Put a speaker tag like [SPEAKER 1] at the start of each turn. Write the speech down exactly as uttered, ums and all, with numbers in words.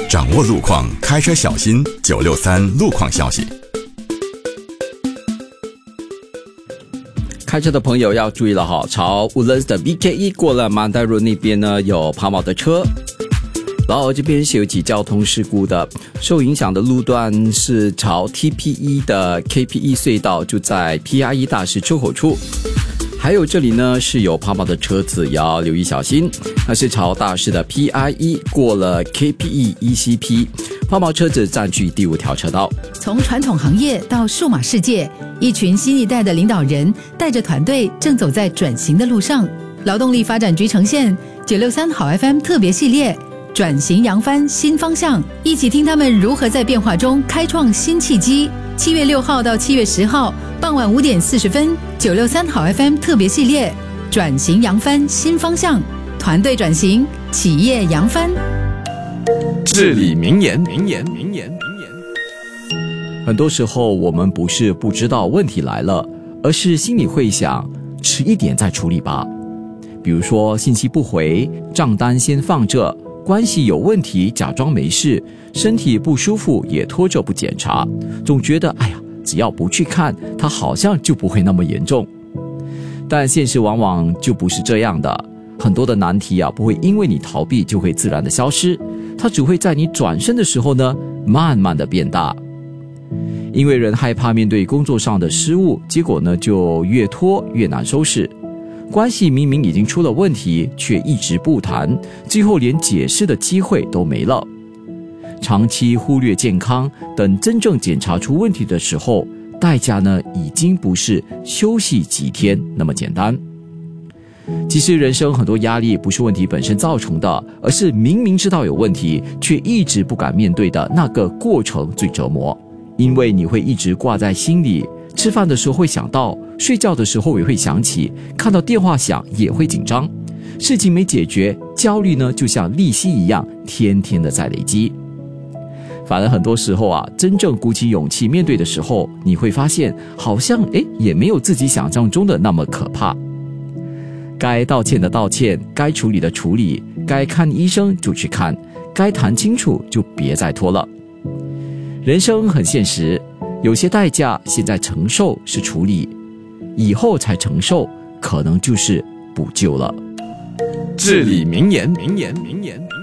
[SPEAKER 1] 掌握路况，开车小心。九六三路况消息。
[SPEAKER 2] 开车的朋友要注意了哈，朝 Woodlands 的 B K E 过了马代路那边呢有抛锚的车。然后这边是有起交通事故的，受影响的路段是朝 T P E 的 K P E 隧道，就在 P R E 大师出口处。还有这里呢是有抛锚的车子，要留意小心。那是朝大师的 P R E 过了 K P E E C P， 抛锚车子占据第五条车道。
[SPEAKER 3] 从传统行业到数码世界，一群新一代的领导人带着团队正走在转型的路上。劳动力发展局呈现九六三好 F M 特别系列转型扬帆新方向，一起听他们如何在变化中开创新契机。七月六号到七月十号傍晚五点四十分，九六三好 F M 特别系列转型扬帆新方向，团队转型，企业扬帆。
[SPEAKER 2] 至理名言，名言，名言，名言。很多时候我们不是不知道问题来了，而是心里会想迟一点再处理吧。比如说信息不回，账单先放着，关系有问题假装没事，身体不舒服也拖着不检查，总觉得哎呀，只要不去看，它好像就不会那么严重。但现实往往就不是这样的，很多的难题啊，不会因为你逃避就会自然的消失，它只会在你转身的时候呢，慢慢的变大。因为人害怕面对工作上的失误，结果呢就越拖越难收拾。关系明明已经出了问题，却一直不谈，最后连解释的机会都没了。长期忽略健康，等真正检查出问题的时候，代价呢已经不是休息几天那么简单。其实人生很多压力不是问题本身造成的，而是明明知道有问题，却一直不敢面对的那个过程最折磨。因为你会一直挂在心里，吃饭的时候会想到，睡觉的时候也会想起，看到电话响也会紧张，事情没解决，焦虑呢就像利息一样，天天的在累积。反而很多时候啊，真正鼓起勇气面对的时候，你会发现好像诶也没有自己想象中的那么可怕。该道歉的道歉，该处理的处理，该看医生就去看，该谈清楚就别再拖了。人生很现实，有些代价现在承受是处理，以后才承受可能就是补救了。
[SPEAKER 1] 至理名言，名言，名言。